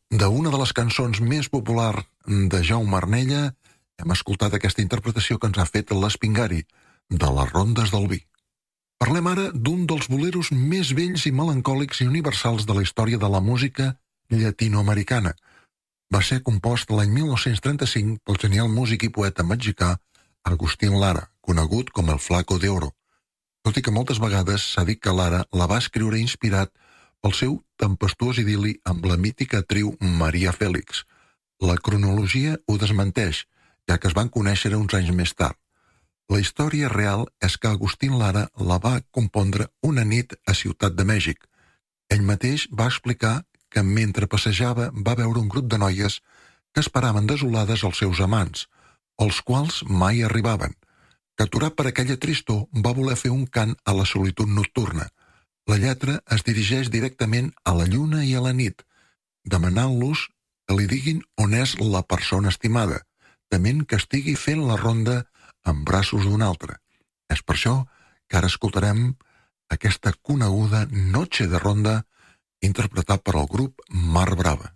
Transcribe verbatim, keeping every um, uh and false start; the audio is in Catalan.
D'una de les cançons més populars de Jaume Arnella, hem escoltat aquesta interpretació que ens ha fet l'Espingari, de les rondes del vi. Parlem ara d'un dels boleros més vells i melancòlics i universals de la història de la música llatinoamericana. Va ser compost l'any mil nou-cents trenta-cinc pel genial músic i poeta mexicà Agustín Lara, conegut com el Flaco de Oro. Tot i que moltes vegades s'ha dit que Lara la va escriure inspirat pel seu tempestuós idil·li amb la mítica actriu Maria Félix. La cronologia ho desmenteix, ja que es van conèixer uns anys més tard. La història real és que Agustín Lara la va compondre una nit a Ciutat de Mèxic. Ell mateix va explicar que mentre passejava va veure un grup de noies que esperaven desolades els seus amants, els quals mai arribaven, que aturat per aquella tristor va voler fer un cant a la solitud nocturna. La lletra es dirigeix directament a la lluna i a la nit, demanant-los que li diguin on és la persona estimada, tement que estigui fent la ronda en braços d'un altre. És per això que ara escoltarem aquesta coneguda Noche de Ronda interpretat per el grup Mar Brava.